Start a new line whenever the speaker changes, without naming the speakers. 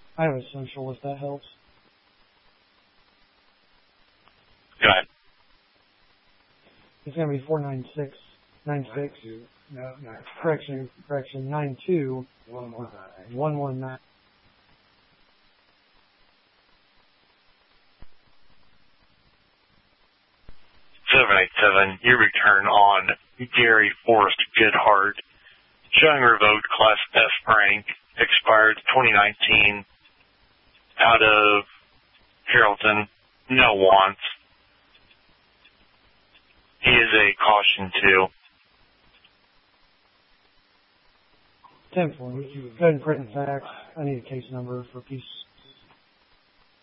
I have Essential if that helps.
Go ahead.
It's going to be 49696.
No.
Correction. 92119.
787, you return on Gary Forrest Goodhart, showing revoked Class F rank, expired 2019, out of Carrollton, no wants. He is a caution too.
10-4. Go ahead and print the facts. I need a case number for peace.